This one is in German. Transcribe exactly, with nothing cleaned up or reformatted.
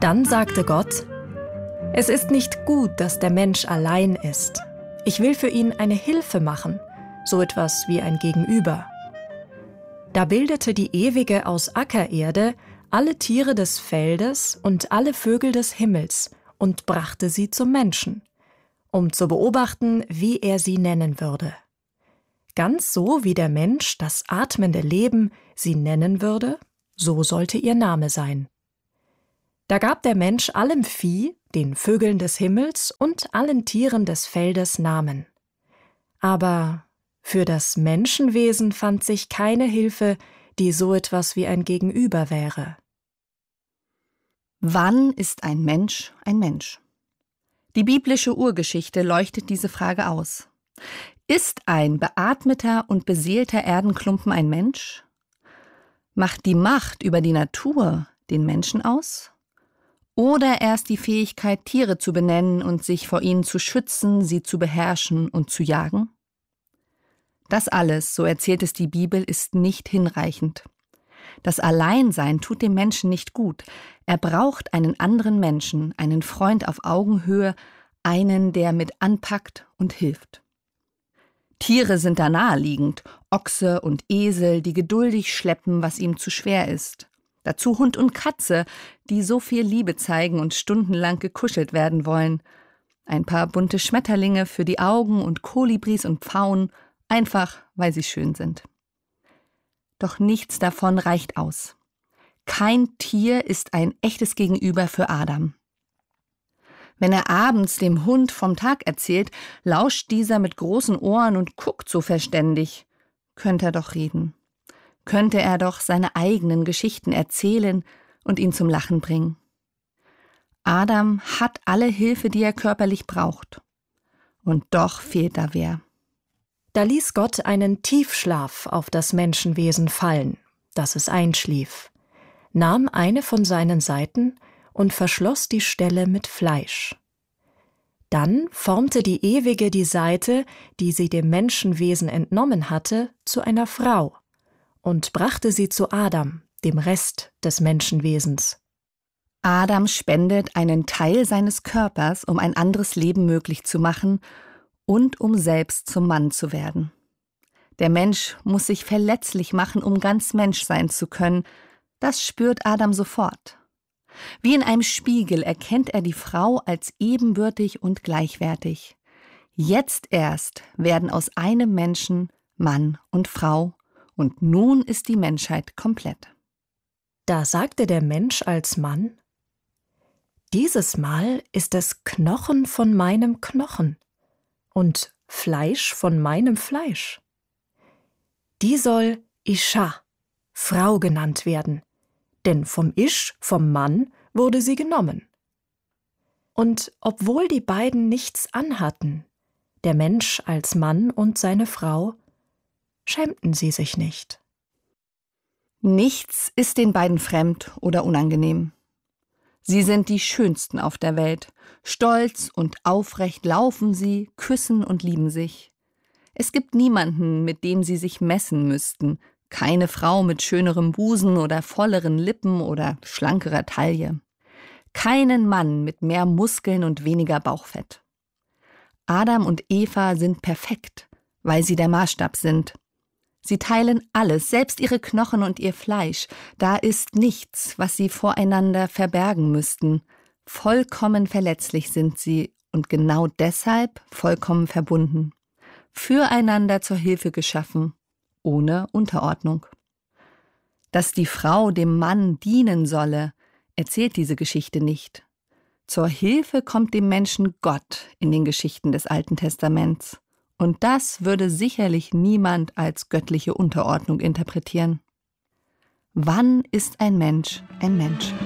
Dann sagte Gott: Es ist nicht gut, dass der Mensch allein ist. Ich will für ihn eine Hilfe machen, so etwas wie ein Gegenüber. Da bildete die Ewige aus Ackererde alle Tiere des Feldes und alle Vögel des Himmels und brachte sie zum Menschen, um zu beobachten, wie er sie nennen würde. Ganz so wie der Mensch das atmende Leben sie nennen würde, so sollte ihr Name sein. Da gab der Mensch allem Vieh, den Vögeln des Himmels und allen Tieren des Feldes Namen. Aber für das Menschenwesen fand sich keine Hilfe, die so etwas wie ein Gegenüber wäre. Wann ist ein Mensch ein Mensch? Die biblische Urgeschichte leuchtet diese Frage aus. Ist ein beatmeter und beseelter Erdenklumpen ein Mensch? Macht die Macht über die Natur den Menschen aus? Oder erst die Fähigkeit, Tiere zu benennen und sich vor ihnen zu schützen, sie zu beherrschen und zu jagen? Das alles, so erzählt es die Bibel, ist nicht hinreichend. Das Alleinsein tut dem Menschen nicht gut. Er braucht einen anderen Menschen, einen Freund auf Augenhöhe, einen, der mit anpackt und hilft. Tiere sind da naheliegend, Ochse und Esel, die geduldig schleppen, was ihm zu schwer ist. Dazu Hund und Katze, die so viel Liebe zeigen und stundenlang gekuschelt werden wollen. Ein paar bunte Schmetterlinge für die Augen und Kolibris und Pfauen, einfach weil sie schön sind. Doch nichts davon reicht aus. Kein Tier ist ein echtes Gegenüber für Adam. Wenn er abends dem Hund vom Tag erzählt, lauscht dieser mit großen Ohren und guckt so verständig. Könnte er doch reden. Könnte er doch seine eigenen Geschichten erzählen und ihn zum Lachen bringen. Adam hat alle Hilfe, die er körperlich braucht. Und doch fehlt da wer. Da ließ Gott einen Tiefschlaf auf das Menschenwesen fallen, dass es einschlief, nahm eine von seinen Seiten und verschloss die Stelle mit Fleisch. Dann formte die Ewige die Seite, die sie dem Menschenwesen entnommen hatte, zu einer Frau und brachte sie zu Adam, dem Rest des Menschenwesens. Adam spendet einen Teil seines Körpers, um ein anderes Leben möglich zu machen und um selbst zum Mann zu werden. Der Mensch muss sich verletzlich machen, um ganz Mensch sein zu können. Das spürt Adam sofort. Wie in einem Spiegel erkennt er die Frau als ebenbürtig und gleichwertig. Jetzt erst werden aus einem Menschen Mann und Frau, und nun ist die Menschheit komplett. Da sagte der Mensch als Mann: Dieses Mal ist es Knochen von meinem Knochen und Fleisch von meinem Fleisch. Die soll Ischa, Frau genannt werden, denn vom Isch, vom Mann, wurde sie genommen. Und obwohl die beiden nichts anhatten, der Mensch als Mann und seine Frau, schämten sie sich nicht. Nichts ist den beiden fremd oder unangenehm. Sie sind die Schönsten auf der Welt. Stolz und aufrecht laufen sie, küssen und lieben sich. Es gibt niemanden, mit dem sie sich messen müssten. Keine Frau mit schönerem Busen oder volleren Lippen oder schlankerer Taille. Keinen Mann mit mehr Muskeln und weniger Bauchfett. Adam und Eva sind perfekt, weil sie der Maßstab sind. Sie teilen alles, selbst ihre Knochen und ihr Fleisch. Da ist nichts, was sie voreinander verbergen müssten. Vollkommen verletzlich sind sie und genau deshalb vollkommen verbunden. Füreinander zur Hilfe geschaffen, ohne Unterordnung. Dass die Frau dem Mann dienen solle, erzählt diese Geschichte nicht. Zur Hilfe kommt dem Menschen Gott in den Geschichten des Alten Testaments. Und das würde sicherlich niemand als göttliche Unterordnung interpretieren. Wann ist ein Mensch ein Mensch?